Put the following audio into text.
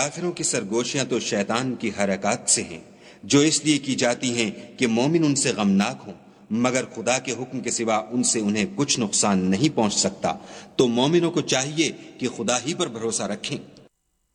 काफिरों की सरगोशियां तो शैतान की हरकत से हैं, जो इसलिए की जाती हैं कि मोमिन उनसे गमनाक हों, मगर खुदा के हुक्म के सिवा उनसे उन्हें कुछ नुकसान नहीं पहुंच सकता। तो मोमिनों को चाहिए कि खुदा ही पर भरोसा रखें।